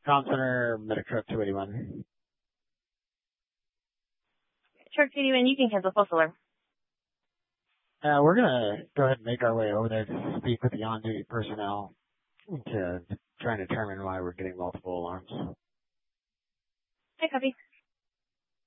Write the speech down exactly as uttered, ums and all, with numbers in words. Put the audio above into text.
Comm Center, Medic Truck two eighty-one. Truck two eighty-one, you can cancel false alarm. Uh, we're gonna go ahead and make our way over there to speak with the on-duty personnel to try and determine why we're getting multiple alarms. Hi, copy.